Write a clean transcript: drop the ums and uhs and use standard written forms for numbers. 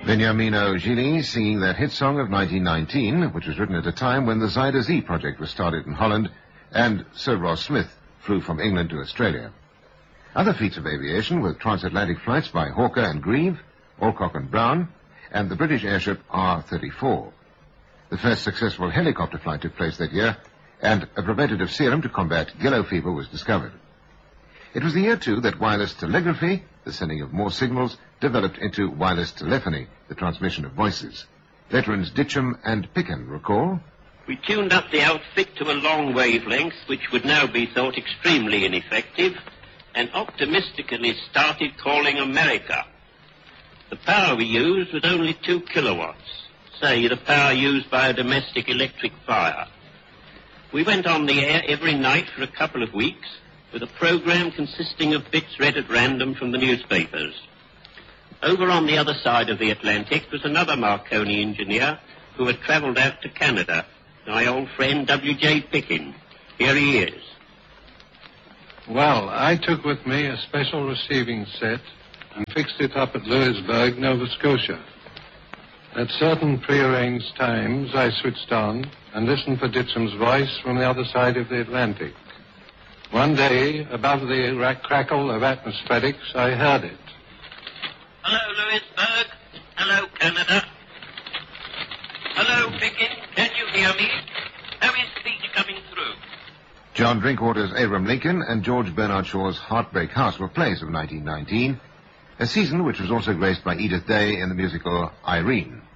Beniamino Gili singing that hit song of 1919, which was written at a time when the Zyder Z project was started in Holland, and Sir Ross Smith flew from England to Australia. Other feats of aviation were transatlantic flights by Hawker and Grieve, Alcock and Brown, and the British airship R-34. The first successful helicopter flight took place that year, and a preventative serum to combat yellow fever was discovered. It was the year, too, that wireless telegraphy, the sending of more signals, developed into wireless telephony, the transmission of voices. Veterans Ditcham and Picken recall. We tuned up the outfit to a long wavelength, which would now be thought extremely ineffective, and optimistically started calling America. The power we used was only 2 kilowatts, say the power used by a domestic electric fire. We went on the air every night for a couple of weeks, with a program consisting of bits read at random from the newspapers. Over on the other side of the Atlantic was another Marconi engineer who had travelled out to Canada, my old friend W.J. Picken. Here he is. Well, I took with me a special receiving set and fixed it up at Louisburg, Nova Scotia. At certain prearranged times, I switched on and listened for Ditcham's voice from the other side of the Atlantic. One day, above the crackle of atmospherics, I heard it. Hello, Louisburg. Hello, Canada. Hello, Picken. Can you hear me? How is speech coming through? John Drinkwater's Abraham Lincoln and George Bernard Shaw's Heartbreak House were plays of 1919, a season which was also graced by Edith Day in the musical Irene.